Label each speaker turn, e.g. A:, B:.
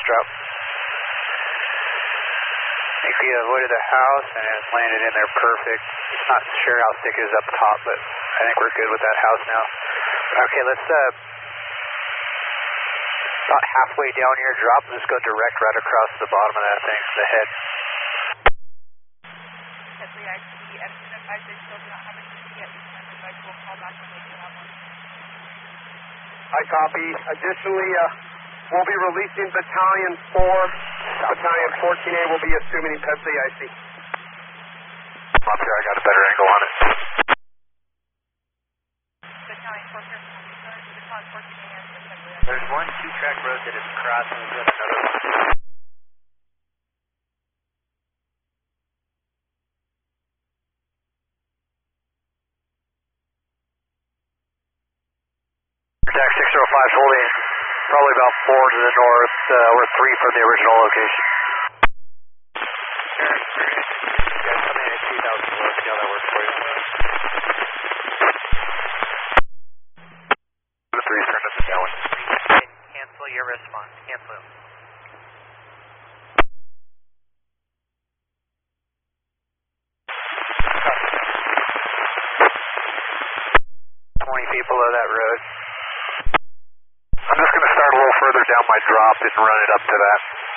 A: drop. I think we avoided the house and it's landed in there perfect. It's not sure how thick it is up top, but I think we're good with that house now. Okay, let's about halfway down here, drop. Let's go direct right across the bottom of that thing, the head.
B: Kesley, I see Edison advised they still do not have a ticket yet. This time advised we'll call back when they do have one.
C: I copy. Additionally, we'll be releasing Battalion 4. Battalion 14A will be assuming Kesley, I see.
A: Up here, I got a better angle on it.
B: Battalion 4 here. Battalion 14A and Kesley.
A: There's one 2-track road that is crossing with another one. Attack 605 holding probably about 4 to the north. We're 3 from the original location. Yeah, coming in at 2,000 below. See how that works for you. The 3's turned up to down. Cancel your response. Cancel. 20 feet below that road. I'm just going to start a little further down my drop and run it up to that.